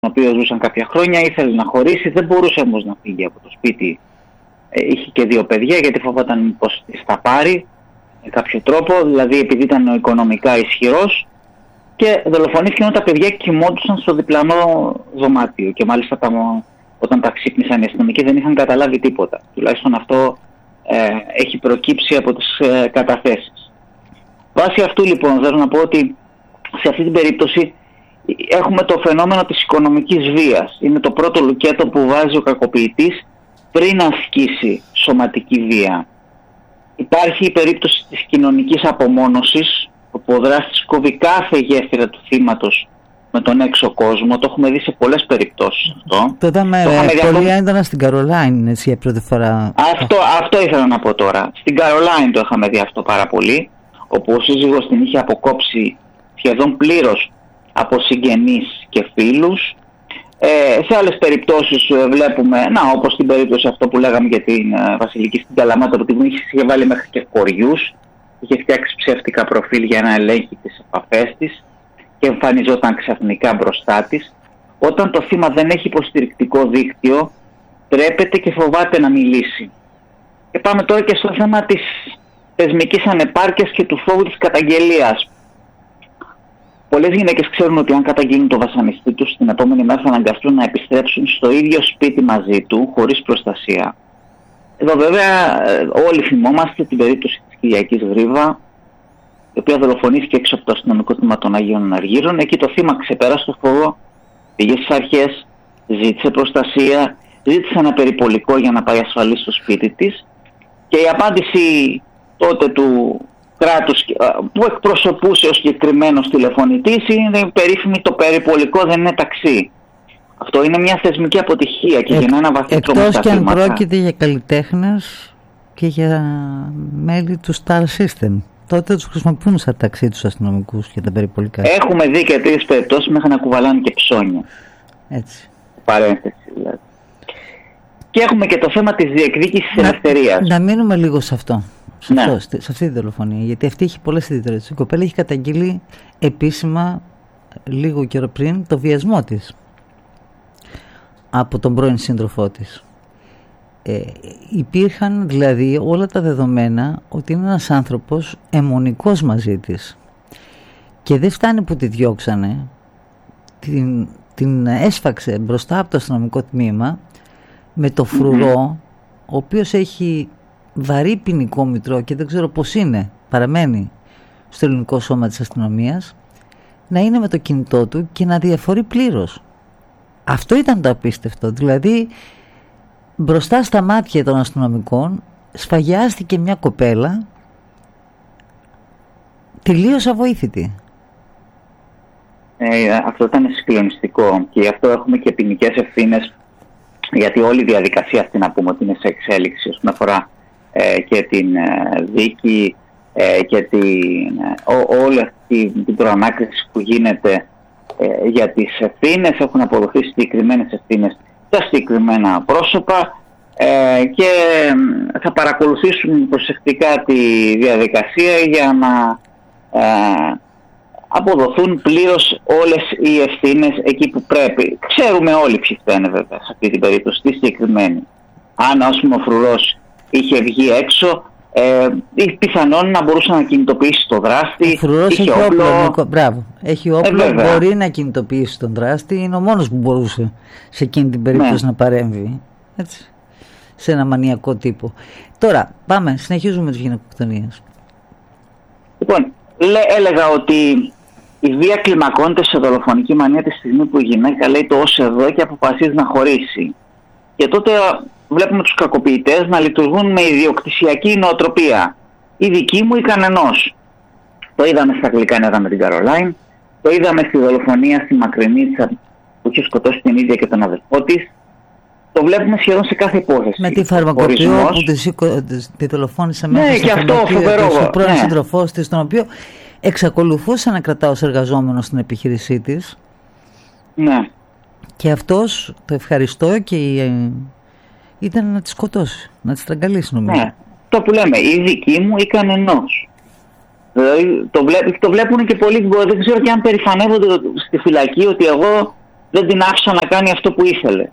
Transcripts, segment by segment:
οποίο ζούσαν κάποια χρόνια, ήθελε να χωρίσει, δεν μπορούσε όμως να φύγει από το σπίτι. Είχε και 2 παιδιά, γιατί φοβόταν πως τις θα πάρει με κάποιο τρόπο, δηλαδή επειδή ήταν οικονομικά ισχυρός, και δολοφονήθηκε ενώ τα παιδιά κοιμόντουσαν στο διπλανό δωμάτιο. Και μάλιστα όταν τα ξύπνησαν οι αστυνομικοί δεν είχαν καταλάβει τίποτα. Τουλάχιστον αυτό έχει προκύψει από τις καταθέσεις. Βάσει αυτού λοιπόν θέλω να πω ότι σε αυτή την περίπτωση έχουμε το φαινόμενο της οικονομικής βίας. Είναι το πρώτο λουκέτο που βάζει ο κακοποιητής πριν ασκήσει σωματική βία. Υπάρχει η περίπτωση της κοινωνικής απομόνωσης, όπου ο δράστης κόβει κάθε γέφυρα του θύματος με τον έξω κόσμο. Το έχουμε δει σε πολλές περιπτώσεις αυτό. Το είδαμε πολύ έντονα στην Καρολάιν, έτσι, για πρώτη φορά. Αυτό ήθελα να πω τώρα. Στην Καρολάιν το είχαμε δει αυτό πάρα πολύ, όπου ο σύζυγος την είχε αποκόψει σχεδόν πλήρως από συγγενείς και φίλους. Σε άλλες περιπτώσεις βλέπουμε, όπως στην περίπτωση αυτό που λέγαμε για την Βασιλική στην Καλαμάτα, που την είχε βάλει μέχρι και κοριούς, είχε φτιάξει ψεύτικα προφίλ για να ελέγχει τις επαφές της και εμφανιζόταν ξαφνικά μπροστά της. Όταν το θύμα δεν έχει υποστηρικτικό δίκτυο, τρέπεται και φοβάται να μιλήσει. Και πάμε τώρα και στο θέμα της θεσμικής ανεπάρκειας και του φόβου της καταγγελίας. Πολλές γυναίκες ξέρουν ότι αν καταγγείλουν το βασανιστή τους, την επόμενη μέρα θα αναγκαστούν να επιστρέψουν στο ίδιο σπίτι μαζί του, χωρίς προστασία. Εδώ βέβαια όλοι θυμόμαστε την περίπτωση της Κυριακής Γρήβα, η οποία δολοφονήθηκε έξω από το αστυνομικό τμήμα των Αγίων Αργύρων. Εκεί το θύμα ξεπέρασε το φόβο, πήγε στις αρχές, ζήτησε προστασία, ζήτησε ένα περιπολικό για να πάει ασφαλής στο σπίτι της, και η απάντηση τότε του κράτους που εκπροσωπούσε ο συγκεκριμένος τηλεφωνητής είναι περίφημη: το περιπολικό δεν είναι ταξί. Αυτό είναι μια θεσμική αποτυχία και γεννά ένα βαθύ τρόμο στα θύματα. Εκτός και αν πρόκειται για καλλιτέχνες και για μέλη του Star System. Τότε τους χρησιμοποιούν σαν ταξί τους αστυνομικούς και τα περιπολικά. Έχουμε δει και 3 περιπτώσεις μέχρι να κουβαλάνε και ψώνια. Έτσι. Παρένθεση δηλαδή. Και έχουμε και το θέμα της διεκδίκησης της ελευθερίας. Να μείνουμε λίγο σε αυτό. Σε αυτή τη δολοφονία. Γιατί αυτή έχει πολλές ιδιαιτερότητες. Η κοπέλα έχει καταγγείλει επίσημα λίγο καιρό πριν το βιασμό της από τον πρώην σύντροφό της. Υπήρχαν δηλαδή όλα τα δεδομένα ότι είναι ένας άνθρωπος αιμονικός μαζί της, και δεν φτάνει που τη διώξανε, την έσφαξε μπροστά από το αστυνομικό τμήμα με το φρουρό, ο οποίος έχει βαρύ ποινικό μητρό και δεν ξέρω πώς παραμένει στο ελληνικό σώμα της αστυνομίας, να είναι με το κινητό του και να διαφορεί πλήρως. Αυτό ήταν το απίστευτο. Δηλαδή μπροστά στα μάτια των αστυνομικών σφαγιάστηκε μια κοπέλα τελείως αβοήθητη. Αυτό ήταν συγκλονιστικό, και γι' αυτό έχουμε και ποινικές ευθύνες, γιατί όλη η διαδικασία αυτή, να πούμε ότι είναι σε εξέλιξη όσον αφορά και την δίκη και όλη αυτή την προανάκριση που γίνεται για τις ευθύνες. Έχουν αποδοθεί συγκεκριμένες ευθύνες στα συγκεκριμένα πρόσωπα και θα παρακολουθήσουν προσεκτικά τη διαδικασία για να αποδοθούν πλήρως όλες οι ευθύνες εκεί που πρέπει. Ξέρουμε όλοι ποιοι φταίνε βέβαια σε αυτή την περίπτωση, τη συγκεκριμένη. Αν ο φρουρός είχε βγει έξω, πιθανόν να μπορούσε να κινητοποιήσει τον δράστη. Ο φρουρός έχει όπλο. Μπράβο. Έχει όπλο, μπορεί να κινητοποιήσει τον δράστη. Είναι ο μόνος που μπορούσε σε εκείνη την περίπτωση να παρέμβει. Έτσι. Σε ένα μανιακό τύπο. Τώρα, συνεχίζουμε τις γυναικοκτονίες. Λοιπόν, έλεγα ότι η βία κλιμακώνεται σε δολοφονική μανία τη στιγμή που η γυναίκα λέει το ως εδώ και αποφασίζει να χωρίσει. Και τότε βλέπουμε τους κακοποιητές να λειτουργούν με ιδιοκτησιακή νοοτροπία. Η δική μου ή κανενός. Το είδαμε στα Γλυκά νερά με την Καρολάιν, το είδαμε στη δολοφονία στη Μακρινίτσα που είχε σκοτώσει την ίδια και τον αδελφό της. Το βλέπουμε σχεδόν σε κάθε υπόθεση. Με τη φαρμακοποιό που τη δολοφόνησε μέσα στο φαρμακείο της, ο πρώην σύντροφός της, τον οποίο εξακολουθούσε να κρατά ως εργαζόμενο στην επιχείρησή της. Ναι. Και αυτός, το ευχαριστώ, και ήταν να τη σκοτώσει, να τη στραγγαλίσει νομίζω. Ναι. Το που λέμε, η δική μου ή κανενός. Δηλαδή, το βλέπουν και πολλοί, δεν ξέρω και αν περηφανεύονται στη φυλακή ότι εγώ δεν την άφησαν να κάνει αυτό που ήθελε.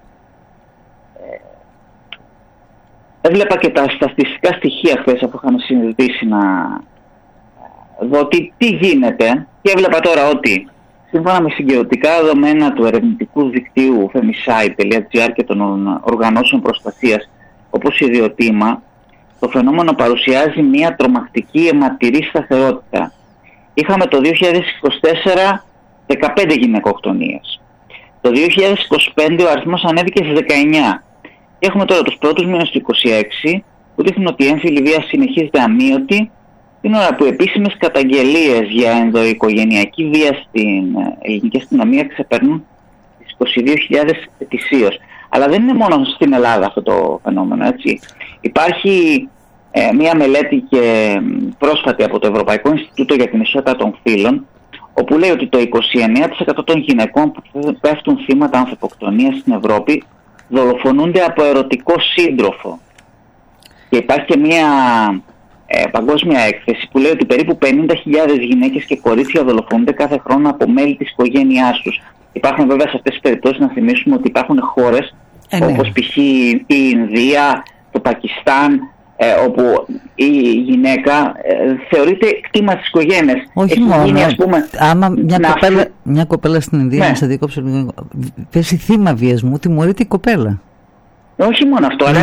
Έβλεπα και τα στατιστικά στοιχεία χθες, αφού είχαμε συνειδητήσει να δω τι γίνεται, και έβλεπα τώρα ότι σύμφωνα με συγκαιωτικά δεδομένα του ερευνητικού δικτύου femicide.gr και των οργανώσεων προστασίας όπως η Ιδιοτήμα, το φαινόμενο παρουσιάζει μια τρομακτική αιματηρή σταθερότητα. Είχαμε το 2024 15 γυναικοκτονίες. Το 2025 ο αριθμός ανέβηκε στις 19. Και έχουμε τώρα τους πρώτους μήνες του 2026 που δείχνουν ότι η έμφυλη βία συνεχίζεται αμύωτη, την ώρα που επίσημες καταγγελίες για ενδοοικογενειακή βία στην ελληνική αστυνομία ξεπερνούν τις 22.000 ετησίως. Αλλά δεν είναι μόνο στην Ελλάδα αυτό το φαινόμενο, έτσι. Υπάρχει μία μελέτη και πρόσφατη από το Ευρωπαϊκό Ινστιτούτο για την Ισότητα των Φύλων, όπου λέει ότι το 29% των γυναικών που πέφτουν θύματα ανθρωποκτονίας στην Ευρώπη δολοφονούνται από ερωτικό σύντροφο. Και υπάρχει και μία παγκόσμια έκθεση που λέει ότι περίπου 50.000 γυναίκες και κορίτσια δολοφονούνται κάθε χρόνο από μέλη της οικογένειάς τους. Υπάρχουν βέβαια σε αυτές τις περιπτώσεις, να θυμίσουμε ότι υπάρχουν χώρες όπως π.χ. η Ινδία, το Πακιστάν, όπου η γυναίκα θεωρείται κτήμα της οικογένειας. Όχι μόνο, γίνει, ας πούμε, άμα μια κοπέλα στην Ινδία, να σε διακόψω λίγο, πέσει θύμα βιασμού, τιμωρείται η κοπέλα. Όχι μόνο αυτό, αλλά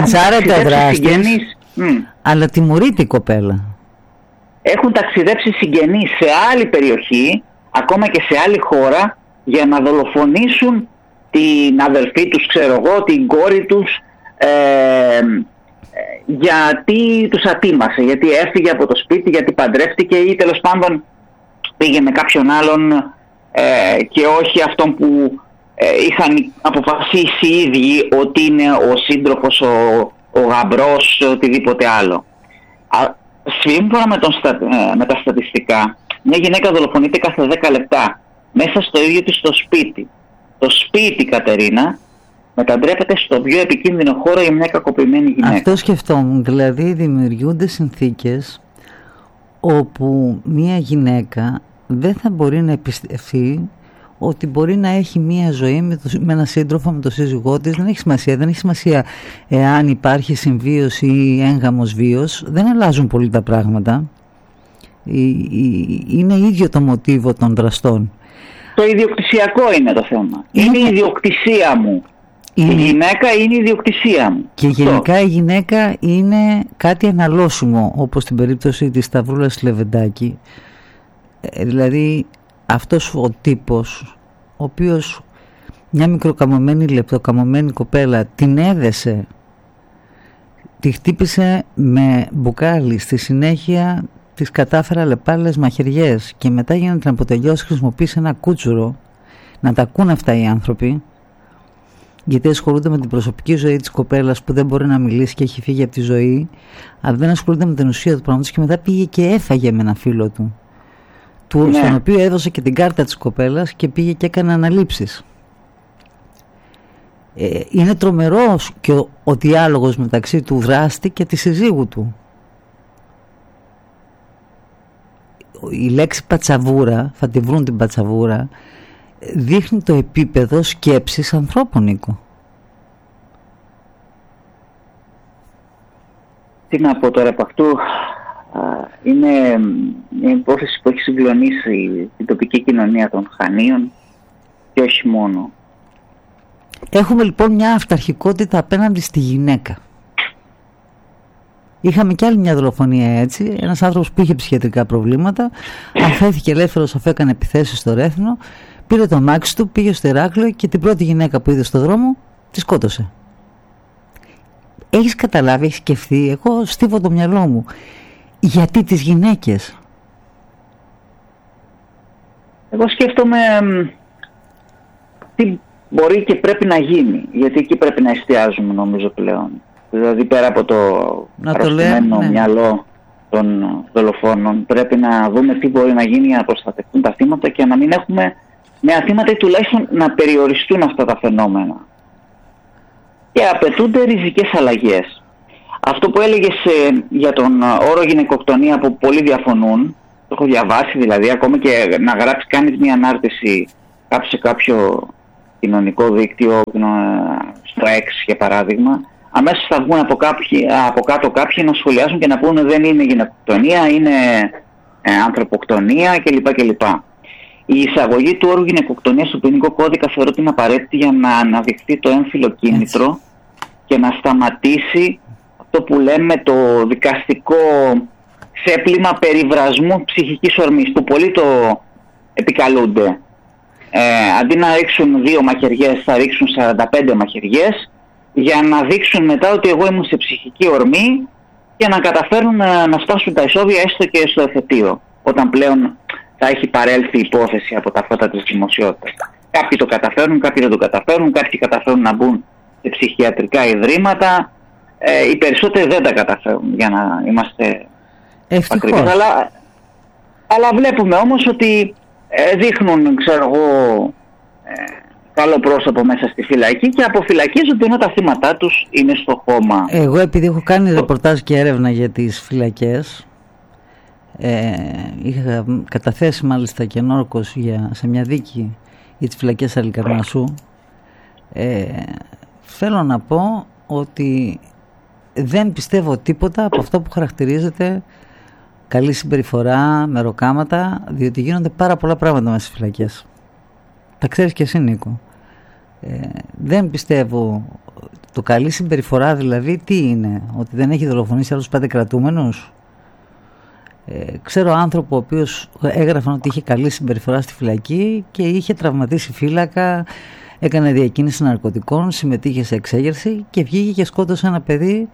αλλά τιμωρείται η κοπέλα. Έχουν ταξιδέψει συγγενείς σε άλλη περιοχή, ακόμα και σε άλλη χώρα, για να δολοφονήσουν την αδελφή τους, ξέρω εγώ, την κόρη τους, γιατί τους ατίμασε, γιατί έφυγε από το σπίτι, γιατί παντρεύτηκε ή τέλος πάντων πήγε με κάποιον άλλον και όχι αυτόν που είχαν αποφασίσει οι ίδιοι ότι είναι ο σύντροφος, ο γαμπρός, οτιδήποτε άλλο. Σύμφωνα με τα στατιστικά, μια γυναίκα δολοφονείται κάθε 10 λεπτά μέσα στο ίδιο της το σπίτι. Το σπίτι, Κατερίνα, μετατρέπεται στο πιο επικίνδυνο χώρο για μια κακοποιημένη γυναίκα. Αυτό σκεφτόμουν, δηλαδή δημιουργούνται συνθήκες όπου μια γυναίκα δεν θα μπορεί να εμπιστευτεί ότι μπορεί να έχει μια ζωή με έναν σύντροφο, με τον σύζυγό της. Δεν έχει σημασία. Δεν έχει σημασία εάν υπάρχει συμβίωση ή έγγαμος βίος. Δεν αλλάζουν πολύ τα πράγματα. Είναι ίδιο το μοτίβο των δραστών. Το ιδιοκτησιακό είναι το θέμα. Είναι η ιδιοκτησία μου. Η γυναίκα είναι η ιδιοκτησία μου. Και γενικά η γυναίκα είναι κάτι αναλώσιμο, όπως στην περίπτωση της Σταυρούλας Λεβεντάκη. Δηλαδή αυτός ο τύπος, ο οποίος μια μικροκαμωμένη, λεπτοκαμωμένη κοπέλα την έδεσε, τη χτύπησε με μπουκάλι, στη συνέχεια τις κατάφερα λεπάλες μαχαιριές και μετά για να την αποτελειώσει χρησιμοποίησε ένα κούτσουρο. Να τα ακούν αυτά οι άνθρωποι, γιατί ασχολούνται με την προσωπική ζωή της κοπέλας που δεν μπορεί να μιλήσει και έχει φύγει από τη ζωή, αλλά δεν ασχολούνται με την ουσία του πράγματος, και μετά πήγε και έφαγε με ένα φίλο του, στον οποίο έδωσε και την κάρτα της κοπέλας και πήγε και έκανε αναλήψεις. Είναι τρομερός και ο διάλογος μεταξύ του δράστη και της συζύγου του. Η λέξη πατσαβούρα, θα τη βρουν την πατσαβούρα, δείχνει το επίπεδο σκέψης ανθρώπων, Νίκο. Τι να πω τώρα από αυτού. Είναι μια υπόθεση που έχει συγκλονίσει την τοπική κοινωνία των Χανίων και όχι μόνο. Έχουμε λοιπόν μια αυταρχικότητα απέναντι στη γυναίκα. Είχαμε κι άλλη μια δολοφονία έτσι. Ένας άνθρωπος που είχε ψυχιατρικά προβλήματα, αφέθηκε ελεύθερος αφού έκανε επιθέσεις στο Ρέθινο, πήρε το αμάξι του, πήγε στο Ηράκλειο και την πρώτη γυναίκα που είδε στο δρόμο τη σκότωσε. Έχεις καταλάβει, έχεις σκεφτεί, εγώ στίβω το μυαλό μου, γιατί τις γυναίκες? Εγώ σκέφτομαι τι μπορεί και πρέπει να γίνει, γιατί εκεί πρέπει να εστιάζουμε νομίζω πλέον. Δηλαδή πέρα από το αρρωστημένο μυαλό των δολοφόνων, πρέπει να δούμε τι μπορεί να γίνει για να προστατευτούν τα θύματα και να μην έχουμε νέα θύματα ή τουλάχιστον να περιοριστούν αυτά τα φαινόμενα. Και απαιτούνται ριζικές αλλαγές. Αυτό που έλεγες για τον όρο γυναικοκτονία που πολλοί διαφωνούν, το έχω διαβάσει δηλαδή, ακόμα και να γράψει, κάνεις μια ανάρτηση σε κάποιο κοινωνικό δίκτυο, στο X για παράδειγμα, αμέσως θα βγουν από κάτω κάποιοι να σχολιάσουν και να πούνε δεν είναι γυναικοκτονία, είναι ανθρωποκτονία κλπ. Η εισαγωγή του όρου γυναικοκτονία στο ποινικό κώδικα θεωρώ ότι είναι απαραίτητη για να αναδειχθεί το έμφυλο κίνητρο και να σταματήσει αυτό που λέμε το δικαστικό ξέπλυμα περιβρασμού ψυχικής ορμής, που πολλοί το επικαλούνται. Αντί να ρίξουν 2 μαχαιριές θα ρίξουν 45 μαχαιριές για να δείξουν μετά ότι εγώ ήμουν σε ψυχική ορμή και να καταφέρουν να φτάσουν τα ισόβια έστω και στο εφετείο, όταν πλέον θα έχει παρέλθει η υπόθεση από τα φώτα της δημοσιότητας. Κάποιοι το καταφέρουν, κάποιοι δεν το καταφέρουν, κάποιοι καταφέρουν να μπουν σε ψυχιατρικά ιδρύματα, οι περισσότεροι δεν τα καταφέρουν, για να είμαστε ακριβείς. Αλλά βλέπουμε όμως ότι δείχνουν, ξέρω εγώ, καλό πρόσωπο μέσα στη φυλακή και αποφυλακίζονται ενώ τα θύματά τους είναι στο χώμα. Εγώ επειδή έχω κάνει ρεπορτάζ και έρευνα για τις φυλακές, είχα καταθέσει μάλιστα και ενόρκος σε μια δίκη για τις φυλακές Αλικαρνασσού, θέλω να πω ότι δεν πιστεύω τίποτα από αυτό που χαρακτηρίζεται καλή συμπεριφορά, μεροκάματα, διότι γίνονται πάρα πολλά πράγματα μέσα στις φυλακές. Τα ξέρεις και εσύ, Νίκο. Δεν πιστεύω. Το καλή συμπεριφορά δηλαδή τι είναι? Ότι δεν έχει δολοφονήσει άλλους 5 κρατούμενους? Ξέρω άνθρωπο ο οποίος έγραφαν ότι είχε καλή συμπεριφορά στη φυλακή και είχε τραυματίσει φύλακα, έκανε διακίνηση ναρκωτικών, συμμετείχε σε εξέγερση και βγήκε και σκότωσε ένα παιδί,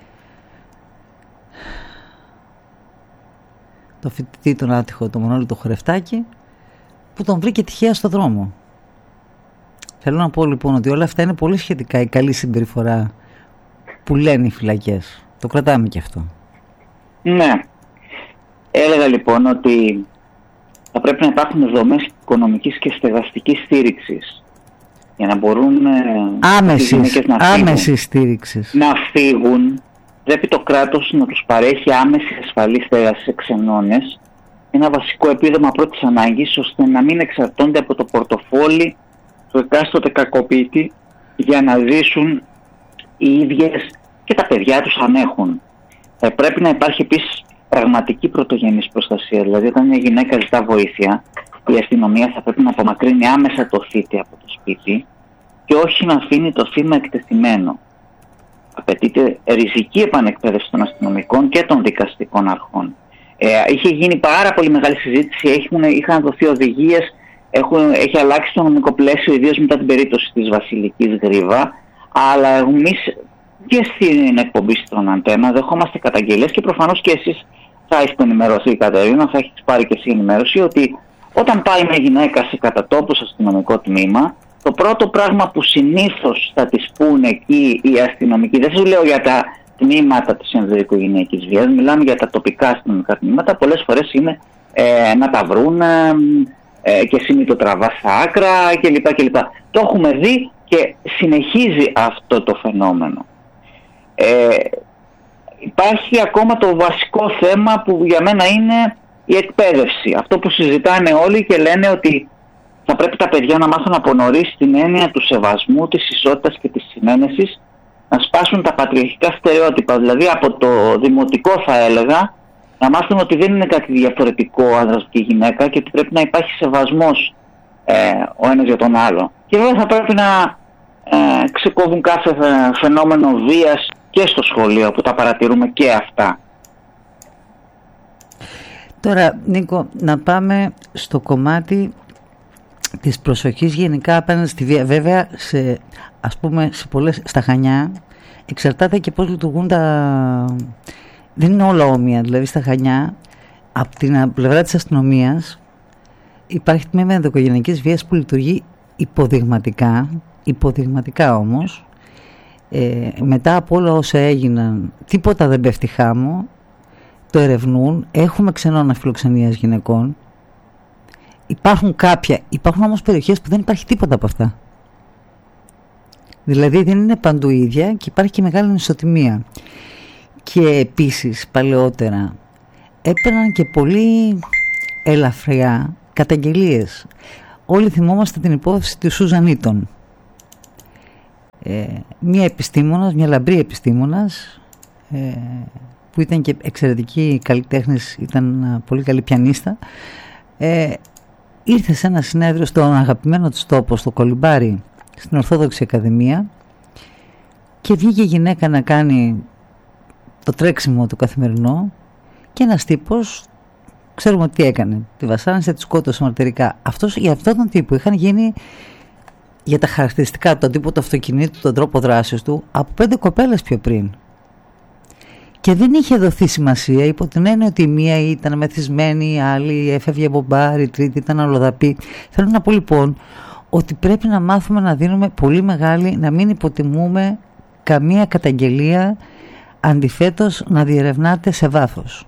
το φοιτητή τον άτυχο, το Μονόλη το Χορευτάκι, που τον βρήκε τυχαία στο δρόμο. Θέλω να πω λοιπόν ότι όλα αυτά είναι πολύ σχετικά η καλή συμπεριφορά που λένε οι φυλακές. Το κρατάμε και αυτό. Ναι. Έλεγα λοιπόν ότι θα πρέπει να υπάρχουν δομές οικονομικής και στεγαστικής στήριξης για να μπορούν άμεση στήριξη να φύγουν. Πρέπει το κράτος να τους παρέχει άμεση ασφαλή στέγαση σε ξενώνες, ένα βασικό επίδομα πρώτης ανάγκης, ώστε να μην εξαρτώνται από το πορτοφόλι του εκάστοτε κακοποιητή για να ζήσουν οι ίδιες και τα παιδιά τους αν έχουν. Πρέπει να υπάρχει επίσης πραγματική πρωτογενής προστασία. Δηλαδή, όταν μια γυναίκα ζητά βοήθεια, η αστυνομία θα πρέπει να απομακρύνει άμεσα το θήτη από το σπίτι και όχι να αφήνει το θύμα εκτεθειμένο. Απαιτείται ριζική επανεκπαίδευση των αστυνομικών και των δικαστικών αρχών. Είχε γίνει πάρα πολύ μεγάλη συζήτηση, είχαν δοθεί οδηγίες, έχει αλλάξει το νομικό πλαίσιο, ιδίως μετά την περίπτωση της Βασιλικής Γρίβα, αλλά εμείς και στην εκπομπή στον Αντένα δεχόμαστε καταγγελίες και προφανώς και εσείς θα έχετε ενημερωθεί, Κατερίνα, θα έχετε πάρει και εσύ ενημέρωση, ότι όταν πάει μια γυναίκα σε κατατόπου αστυνομικό τμήμα, το πρώτο πράγμα που συνήθως θα της πούνε εκεί οι αστυνομικοί, δεν σας λέω για τα τμήματα της ενδοοικογενειακής βίας, μιλάμε για τα τοπικά αστυνομικά τμήματα, πολλές φορές είναι να τα βρουν και εσύ μην το τραβάς στα άκρα κλπ. Το έχουμε δει και συνεχίζει αυτό το φαινόμενο. Υπάρχει ακόμα το βασικό θέμα που για μένα είναι η εκπαίδευση. Αυτό που συζητάνε όλοι και λένε ότι θα πρέπει τα παιδιά να μάθουν από νωρίς την έννοια του σεβασμού, της ισότητας και της συνένεσης, να σπάσουν τα πατριαρχικά στερεότυπα. Δηλαδή από το δημοτικό θα έλεγα να μάθουν ότι δεν είναι κάτι διαφορετικό ο άνδρας και η γυναίκα και ότι πρέπει να υπάρχει σεβασμός ο ένας για τον άλλο. Και βέβαια θα πρέπει να ξεκόβουν κάθε φαινόμενο βίας και στο σχολείο που τα παρατηρούμε και αυτά. Τώρα, Νίκο, να πάμε στο κομμάτι της προσοχής γενικά απέναντι στη βία. Βέβαια, στα Χανιά εξαρτάται και πώς λειτουργούν δεν είναι όλα όμοια. Δηλαδή στα Χανιά, από την πλευρά της αστυνομίας, υπάρχει τμήμα ενδοοικογενειακής βίας που λειτουργεί υποδειγματικά όμως. Μετά από όλα όσα έγιναν, τίποτα δεν πέφτει χάμω, το ερευνούν, έχουμε ξενώνα φιλοξενίας γυναικών, υπάρχουν όμως περιοχές που δεν υπάρχει τίποτα από αυτά. Δηλαδή δεν είναι παντού ίδια και υπάρχει και μεγάλη ανισοτιμία. Και επίσης παλαιότερα έπαιρναν και πολύ ελαφριά καταγγελίες. Όλοι θυμόμαστε την υπόθεση του Σούζαν Ήτον, μια επιστήμονας, μια λαμπρή επιστήμονας, που ήταν και εξαιρετική καλλιτέχνης, ήταν πολύ καλή πιανίστα, ήρθε σε ένα συνέδριο στον αγαπημένο της τόπο, στο Κολυμπάρι, στην Ορθόδοξη Ακαδημία, και βγήκε η γυναίκα να κάνει το τρέξιμο το καθημερινό, και ένας τύπος, ξέρουμε τι έκανε, τη βασάνισε, τη σκότωσε μαρτυρικά. Για αυτόν τον τύπο είχαν γίνει, για τα χαρακτηριστικά, τον τύπο του αυτοκινήτου, τον τρόπο δράσης του, από 5 κοπέλες πιο πριν. Και δεν είχε δοθεί σημασία, υπό την έννοια ότι η μία ήταν μεθυσμένη, η άλλη έφευγε μπομπάρι, η τρίτη ήταν αλλοδαπή. Θέλω να πω λοιπόν ότι πρέπει να μάθουμε να δίνουμε πολύ μεγάλη, να μην υποτιμούμε καμία καταγγελία, αντιθέτως να διερευνάτε σε βάθος.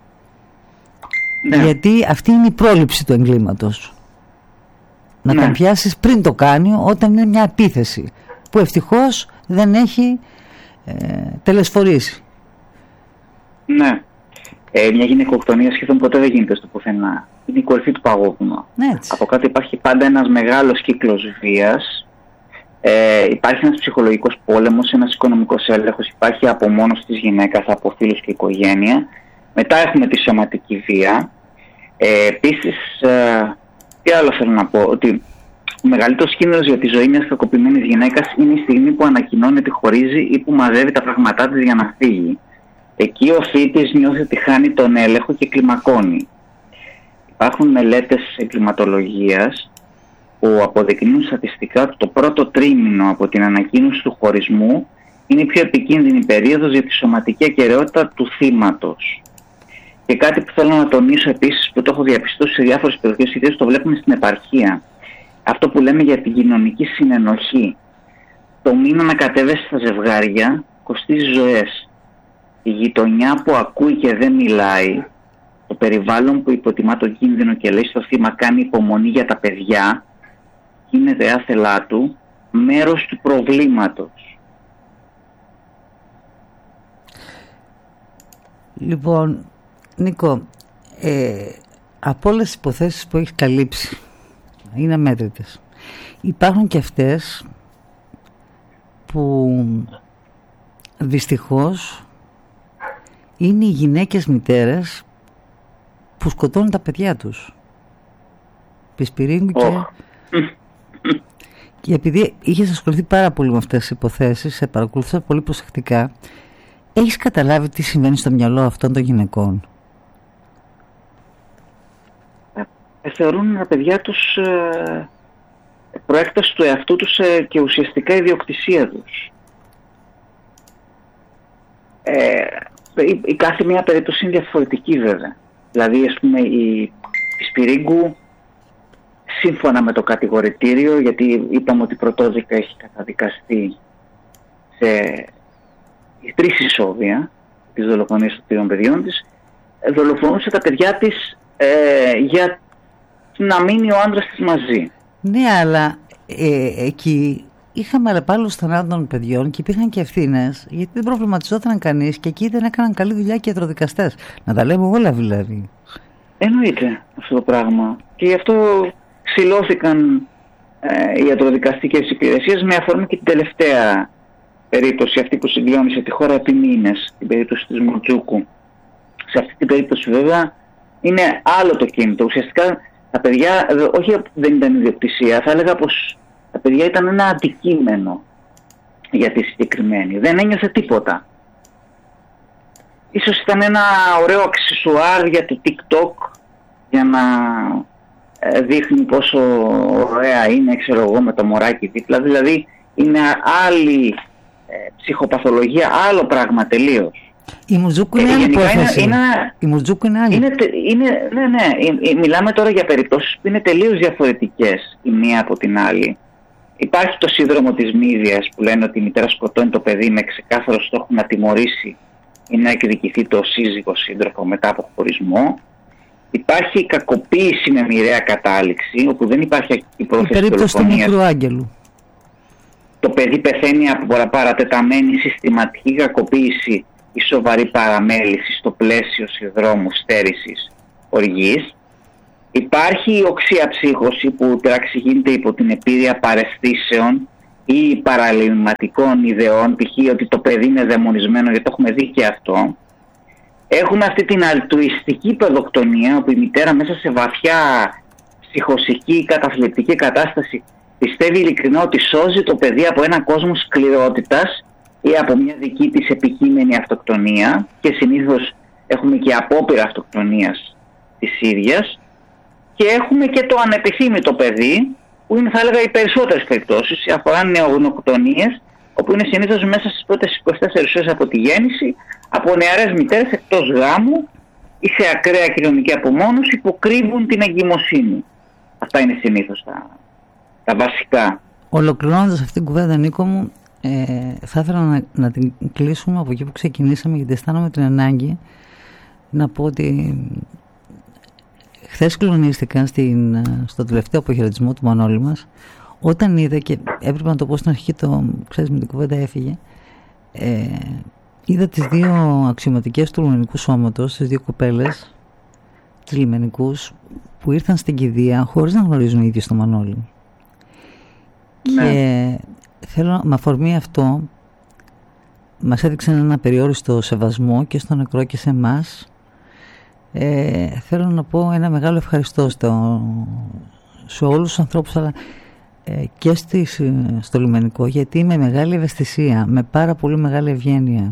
Ναι. Γιατί αυτή είναι η πρόληψη του εγκλήματος. Να τον πιάσεις πριν το κάνει, όταν είναι μια επίθεση που ευτυχώς δεν έχει τελεσφορήσει. Ναι. Μια γυναικοκτονία σχεδόν ποτέ δεν γίνεται στο πουθενά. Είναι η κορυφή του παγόβουνου. Από κάτω υπάρχει πάντα ένας μεγάλος κύκλος βίας. Υπάρχει ένας ψυχολογικός πόλεμος, ένας οικονομικός έλεγχος, υπάρχει απομόνωση της γυναίκας από φίλους και οικογένεια. Μετά έχουμε τη σωματική βία. Επίσης, τι άλλο θέλω να πω, ότι ο μεγαλύτερος κίνδυνος για τη ζωή μιας κακοποιημένης γυναίκας είναι η στιγμή που ανακοινώνει ότι χωρίζει ή που μαζεύει τα πράγματά της για να φύγει. Εκεί ο θήτης νιώθει ότι χάνει τον έλεγχο και κλιμακώνει. Υπάρχουν μελέτες εγκληματολογίας που αποδεικνύουν στατιστικά ότι το πρώτο τρίμηνο από την ανακοίνωση του χωρισμού είναι η πιο επικίνδυνη περίοδος για τη σωματική ακεραιότητα του θύματος. Και κάτι που θέλω να τονίσω επίσης, που το έχω διαπιστώσει σε διάφορες περιοχές, ιδίως το βλέπουμε στην επαρχία, αυτό που λέμε για την κοινωνική συνενοχή. Το μήνα να κατέβεσαι στα ζευγάρια κοστίζει ζωές. Η γειτονιά που ακούει και δεν μιλάει, το περιβάλλον που υποτιμά τον κίνδυνο και λέει στο θύμα κάνει υπομονή για τα παιδιά, γίνεται άθελά του μέρος του προβλήματος. Λοιπόν, Νίκο, από όλες τις υποθέσεις που έχεις καλύψει, είναι αμέτρητες, υπάρχουν και αυτές που δυστυχώς είναι οι γυναίκες μητέρες που σκοτώνουν τα παιδιά τους. Πισπυρίγκου και επειδή είχες ασχοληθεί πάρα πολύ με αυτές τις υποθέσεις, σε παρακολουθούσα πολύ προσεκτικά, έχεις καταλάβει τι συμβαίνει στο μυαλό αυτών των γυναικών? Θεωρούν τα παιδιά τους προέκταση του εαυτού τους και ουσιαστικά ιδιοκτησία τους. Η κάθε μία περίπτωση είναι διαφορετική βέβαια. Δηλαδή, ας πούμε, η Σπυρίγκου, σύμφωνα με το κατηγορητήριο, γιατί είπαμε ότι πρωτόδικα έχει καταδικαστεί σε 3 ισόβια της δολοφονίας των 3 παιδιών της, δολοφονούσε τα παιδιά της για να μείνει ο άντρας της μαζί. Ναι, αλλά εκεί είχαμε αλλεπάλληλους θανάτων των παιδιών και υπήρχαν και ευθύνες, γιατί δεν προβληματιζόταν κανείς και εκεί δεν έκαναν καλή δουλειά και οι ιατροδικαστές. Να τα λέμε όλα δηλαδή. Εννοείται αυτό το πράγμα. Και γι' αυτό ξυλώθηκαν οι ιατροδικαστικές υπηρεσίες, με αφορμή και την τελευταία περίπτωση, αυτή που συγκλώνησε τη χώρα επί μήνες, την περίπτωση της Μουτζούκου. Σε αυτή την περίπτωση βέβαια είναι άλλο το κίνητο. Ουσιαστικά τα παιδιά, όχι δεν ήταν ιδιοκτησία, θα έλεγα πως τα παιδιά ήταν ένα αντικείμενο για τη συγκεκριμένη. Δεν ένιωθε τίποτα. Ίσως ήταν ένα ωραίο αξισουάρ για το TikTok, για να δείχνει πόσο ωραία είναι, ξέρω εγώ, με το μωράκι δίπλα. Δηλαδή είναι άλλη ψυχοπαθολογία, άλλο πράγμα τελείως. Η Μουτζούκου είναι άλλη υπόθεση. Η Μουτζούκου είναι άλλη. Ναι, μιλάμε τώρα για περιπτώσεις που είναι τελείως διαφορετικές η μία από την άλλη. Υπάρχει το σύνδρομο της μύδιας που λένε ότι η μητέρα σκοτώνει το παιδί με ξεκάθαρο στόχο να τιμωρήσει ή να εκδικηθεί το σύζυγο σύντροφο μετά από χωρισμό. Υπάρχει η κακοποίηση με μοιραία κατάληξη, όπου δεν υπάρχει η πρόθεση δολοφονίας. Η περίπτωση του μικρού Άγγελου. Το παιδί πεθαίνει από παρατεταμένη συστηματική κακοποίηση ή σοβαρή παραμέληση στο πλαίσιο συνδρόμου στέρησης οργής. Υπάρχει η οξία ψύχωση που τράξη γίνεται υπό την επίρρεια παραισθήσεων ή παραλυμματικών ιδεών, π.χ. ότι το παιδί είναι δαιμονισμένο, γιατί το έχουμε δει και αυτό. Έχουμε αυτή την αλτρουιστική παιδοκτονία, όπου η μητέρα μέσα σε βαθιά ψυχοσική καταθλιπτική κατάσταση πιστεύει ειλικρινά ότι σώζει το παιδί από έναν κόσμο σκληρότητας ή από μια δική της επικείμενη αυτοκτονία, και συνήθως έχουμε και απόπειρα αυτοκτονίας της ίδιας, και έχουμε και το ανεπιθύμητο παιδί, που είναι, θα έλεγα, οι περισσότερες περιπτώσεις αφορά νεογνωκτονίες, όπου είναι συνήθως μέσα στις πρώτες 24 ώρες από τη γέννηση, από νεαρές μητέρες εκτός γάμου ή σε ακραία κοινωνική απομόνωση, που κρύβουν την εγκυμοσύνη. Αυτά είναι συνήθως τα βασικά. Ολοκληρώνοντας αυτήν την κουβέντα, Νίκο μου, θα ήθελα να την κλείσουμε από εκεί που ξεκινήσαμε, γιατί αισθάνομαι την ανάγκη να πω ότι χθες κλονίστηκα στο τελευταίο αποχαιρετισμό του Μανώλη μας, όταν είδα, και έπρεπε να το πω στην αρχή, ξέρεις, με την κουβέντα έφυγε, είδα τις δύο αξιωματικές του λιμενικού σώματος, τις δύο κοπέλες, τις λιμενικούς, που ήρθαν στην κηδεία χωρίς να γνωρίζουν οι ίδιοι στο Μανώλη. Ναι. Και θέλω, με αφορμή αυτό, μας έδειξαν ένα περιόριστο σεβασμό και στο νεκρό και σε εμάς. Θέλω να πω ένα μεγάλο ευχαριστώ σε όλους τους ανθρώπους, αλλά και στο λιμενικό, γιατί με μεγάλη ευαισθησία, με πάρα πολύ μεγάλη ευγένεια,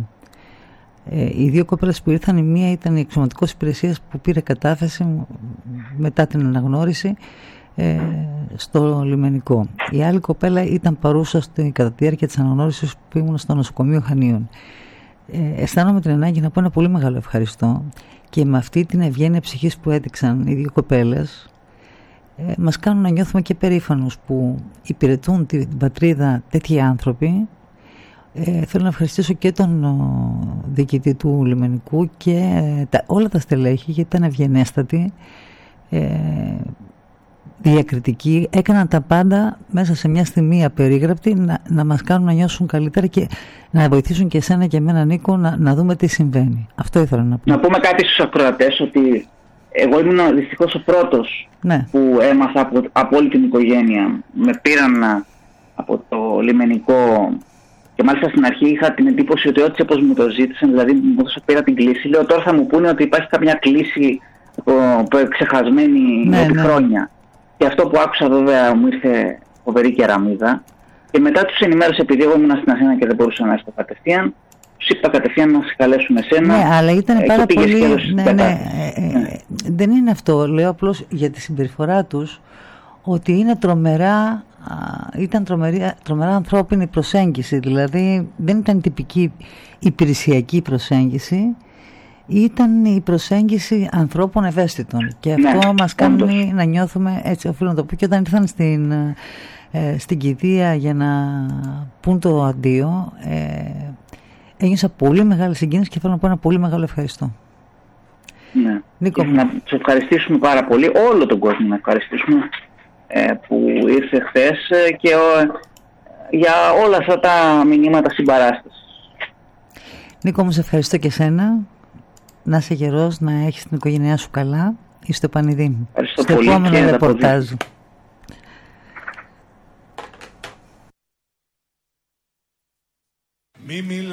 οι δύο κοπέλες που ήρθαν, η μία ήταν η αξιωματικός υπηρεσίας που πήρε κατάθεση μετά την αναγνώριση στο λιμενικό. Η άλλη κοπέλα ήταν παρούσα κατά τη διάρκεια της αναγνώρισης που ήμουν στο νοσοκομείο Χανίων. Αισθάνομαι την ανάγκη να πω ένα πολύ μεγάλο ευχαριστώ, και με αυτή την ευγένεια ψυχής που έδειξαν οι δύο κοπέλες, μας κάνουν να νιώθουμε και περήφανους που υπηρετούν την πατρίδα τέτοιοι άνθρωποι. Θέλω να ευχαριστήσω και τον διοικητή του λιμενικού και όλα τα στελέχη, γιατί ήταν ευγενέστατοι, διακριτικοί, έκαναν τα πάντα μέσα σε μια στιγμή απερίγραπτη να μας κάνουν να νιώσουν καλύτερα και να βοηθήσουν και εσένα και εμένα, Νίκο, να δούμε τι συμβαίνει. Αυτό ήθελα να πω. Να πούμε κάτι στους ακροατές, ότι εγώ ήμουν δυστυχώς ο πρώτος, ναι, που έμαθα από όλη την οικογένεια. Με πήραν από το λιμενικό, και μάλιστα στην αρχή είχα την εντύπωση ότι ό,τι όπως μου το ζήτησαν, δηλαδή μου πήρα την κλίση, λέω τώρα θα μου πούνε ότι υπάρχει καμιά κλίση ξεχασμένη επί χρόνια. Και αυτό που άκουσα βέβαια μου ήρθε φοβερή κεραμίδα. Και μετά τους ενημέρωσα, επειδή εγώ ήμουν στην Αθήνα και δεν μπορούσα να έρθω κατευθείαν, τους είπα κατευθείαν να σε καλέσουν εσένα. Ναι, αλλά ήταν πάρα πολύ. Δεν είναι αυτό. Λέω απλώς για τη συμπεριφορά τους, ότι είναι ήταν τρομερά ανθρώπινη προσέγγιση. Δηλαδή δεν ήταν τυπική υπηρεσιακή προσέγγιση. Ήταν η προσέγγιση ανθρώπων ευαίσθητων, και αυτό μας κάνει να νιώθουμε έτσι, οφείλω να το πω. Και όταν ήρθαν στην κηδεία για να πούν το αντίο, ένιωσα πολύ μεγάλη συγκίνηση και θέλω να πω ένα πολύ μεγάλο ευχαριστώ. Ναι. Νίκο, να τους ευχαριστήσουμε πάρα πολύ, όλο τον κόσμο να ευχαριστήσουμε που ήρθε χθες και για όλα αυτά τα μηνύματα συμπαράστασης. Νίκο μου, σε ευχαριστώ και εσένα. Να είσαι γερός, να έχεις την οικογένειά σου καλά. Είστε πανηδί. Στο επόμενο ρεπορτάζ.